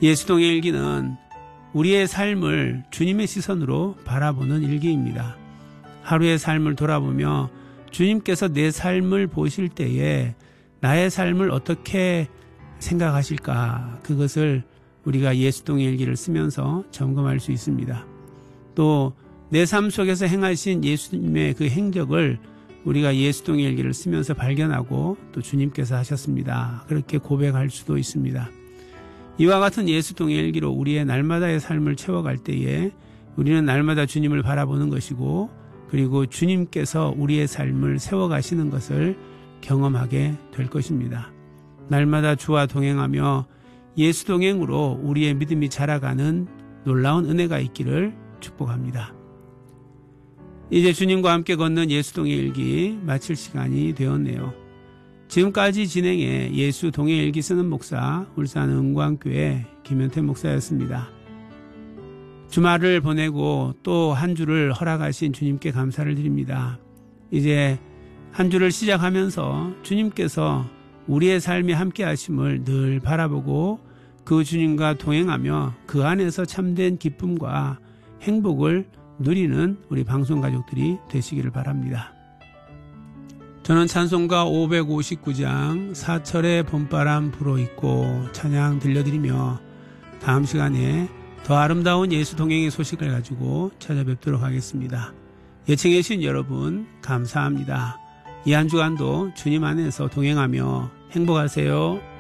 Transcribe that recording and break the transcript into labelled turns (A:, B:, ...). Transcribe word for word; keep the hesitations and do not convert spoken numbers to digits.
A: 예수동의 일기는 우리의 삶을 주님의 시선으로 바라보는 일기입니다. 하루의 삶을 돌아보며 주님께서 내 삶을 보실 때에 나의 삶을 어떻게 생각하실까, 그것을 우리가 예수동의 일기를 쓰면서 점검할 수 있습니다. 또 내 삶 속에서 행하신 예수님의 그 행적을 우리가 예수동의 일기를 쓰면서 발견하고 또 주님께서 하셨습니다, 그렇게 고백할 수도 있습니다. 이와 같은 예수동의 일기로 우리의 날마다의 삶을 채워갈 때에 우리는 날마다 주님을 바라보는 것이고, 그리고 주님께서 우리의 삶을 세워가시는 것을 경험하게 될 것입니다. 날마다 주와 동행하며 예수 동행으로 우리의 믿음이 자라가는 놀라운 은혜가 있기를 축복합니다. 이제 주님과 함께 걷는 예수동의 일기 마칠 시간이 되었네요. 지금까지 진행해 예수 동행 일기 쓰는 목사, 울산 은광교회 김현태 목사였습니다. 주말을 보내고 또 한 주를 허락하신 주님께 감사를 드립니다. 이제 한 주를 시작하면서 주님께서 우리의 삶에 함께 하심을 늘 바라보고 그 주님과 동행하며 그 안에서 참된 기쁨과 행복을 누리는 우리 방송가족들이 되시기를 바랍니다. 저는 찬송가 오백오십구 장 사철의 봄바람 불어있고 찬양 들려드리며 다음 시간에 더 아름다운 예수 동행의 소식을 가지고 찾아뵙도록 하겠습니다. 예청해 주신 여러분 감사합니다. 이 한 주간도 주님 안에서 동행하며 행복하세요.